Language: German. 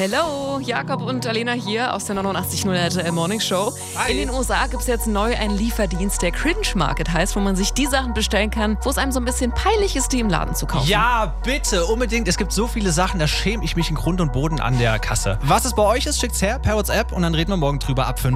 Hello, Jakob und Alena hier aus der 89.0 RTL Morning Show. Hi. In den USA gibt es jetzt neu einen Lieferdienst, der Cringe Market heißt, wo man sich die Sachen bestellen kann, wo es einem so ein bisschen peinlich ist, die im Laden zu kaufen. Ja, bitte, unbedingt. Es gibt so viele Sachen, da schäme ich mich in Grund und Boden an der Kasse. Was es bei euch ist, schickt's her per WhatsApp und dann reden wir morgen drüber ab 5.